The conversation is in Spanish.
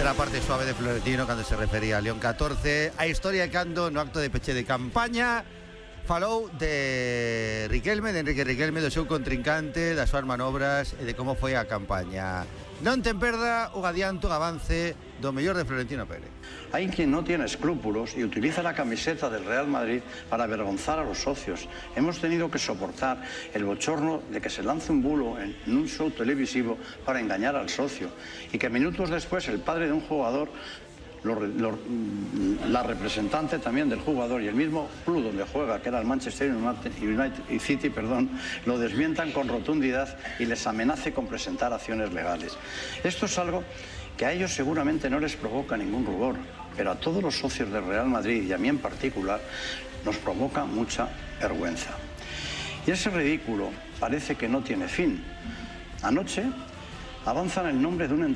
era a parte suave de Florentino cando se refería a León 14. A historia cando no acto de peche de campaña falou de Riquelme, de Enrique Riquelme, do seu contrincante, das súas manobras e de como foi a campaña. Non ten perda un adianto, un avance do mellor de Florentino Pérez. Hay quien no tiene escrúpulos y utiliza la camiseta del Real Madrid para avergonzar a los socios. Hemos tenido que soportar el bochorno de que se lance un bulo en un show televisivo para engañar al socio y que minutos después el padre de un jugador, la representante también del jugador y el mismo club donde juega, que era el Manchester United City, lo desmientan con rotundidad y les amenace con presentar acciones legales. Esto es algo que a ellos seguramente no les provoca ningún rubor, pero a todos los socios del Real Madrid y a mí en particular nos provoca mucha vergüenza. Y ese ridículo parece que no tiene fin. Anoche avanzan el nombre de un